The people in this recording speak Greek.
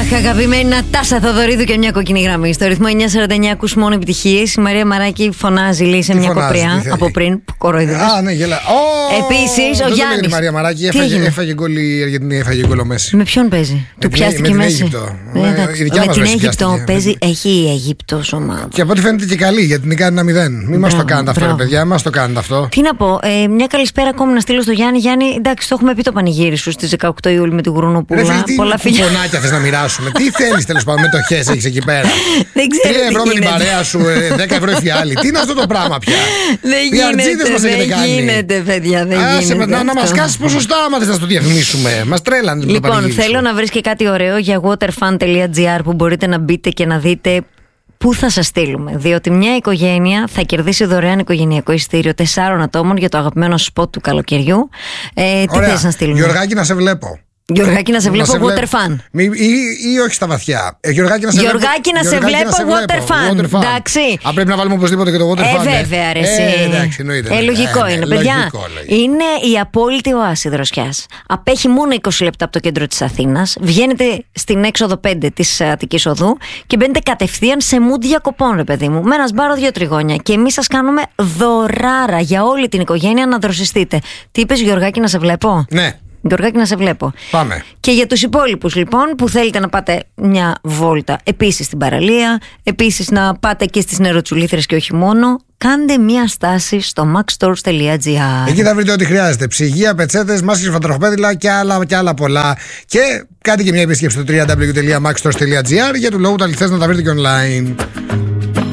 Αχ, αγαπημένη Νατάσα Θοδωρίδου και μια κόκκινη γραμμή. Στο ρυθμό 949 ακούς μόνο επιτυχίες. Η Μαρία Μαράκη φωνάζει, λέει, σε μια κοπριά από πριν που κοροϊδεύει. Α, ναι, γελά. Επίσης, ο Γιάννης. Η Μαρία Μαράκη έφαγε γκολ η Αργεντινή, έφαγε γκολ ο Μέση. Με ποιον παίζει? Του πιάστηκε Μέση. Με την Αίγυπτο παίζει, έχει η Αίγυπτος ομάδα. Και από ό,τι φαίνεται και καλή, γιατί νικάει 1-0. Μην μας το κάνετε αυτό, ρε παιδιά, μας το κάνετε αυτό. Τι να πω, μια καλησπέρα ακόμη να στείλω στο Γιάννη. Γιάννη, εντάξει, το έχουμε πει το πανηγύρι σου στις 18 Ιούλη με την Γουρνούπουλα. Πολλά φιλιά. Τι κουπονάκια θες να μοιράσουμε? Τι θέλεις τέλος πάντων, μετοχές έχεις εκεί πέρα? Δεν ξέρω. 3 ευρώ με την παρέα σου, 10 ευρώ η φιάλη. Τι είναι αυτό το πράγμα πια? Δεν γίνεται, παιδιά. Να μας κάσεις ποσοστά άμα θες να το διαφημίσουμε. Μας τρέλανε. Λοιπόν, θέλω να βρεις και κάτι ωραίο για waterfan.gr που μπορείτε να μπείτε και να δείτε πού θα σας στείλουμε. Διότι μια οικογένεια θα κερδίσει δωρεάν οικογενειακό εισιτήριο 4 ατόμων για το αγαπημένο σποτ του καλοκαιριού. Τι θες να στείλουμε? Γιωργάκη, να σε βλέπω. Γιωργάκη, να σε βλέπω waterfan. Ή όχι στα βαθιά. Γιωργάκη, να σε βλέπω waterfan. Εντάξει. Πρέπει να βάλουμε οπωσδήποτε και το waterfan. Βέβαια, ρε. Εντάξει, εννοείται. Λογικό είναι, παιδιά. Είναι η απόλυτη οάση δροσιάς. Απέχει μόνο 20 λεπτά από το κέντρο της Αθήνας. Βγαίνετε στην έξοδο 5 της Αττικής Οδού και μπαίνετε κατευθείαν σε mood διακοπών, ρε παιδί μου. Με ένα σπάρο 2 τριγώνια. Και εμείς σας κάνουμε δωράρα για όλη την οικογένεια να δροσιστείτε. Τι είπες, Γιωργάκη, να σε βλέπω? Ναι. Γιωργάκη, να σε βλέπω. Πάμε. Και για τους υπόλοιπους λοιπόν που θέλετε να πάτε μια βόλτα επίσης στην παραλία, επίσης να πάτε και στις νεροτσουλήθρες και όχι μόνο, κάντε μια στάση στο maxstores.gr. Εκεί θα βρείτε ό,τι χρειάζεται. Ψυγεία, πετσέτες, μάσκες, φαντροχοπέδιλα και άλλα πολλά. Και κάντε και μια επίσκεψη στο www.maxstores.gr για του λόγου τα αληθές να τα βρείτε και online.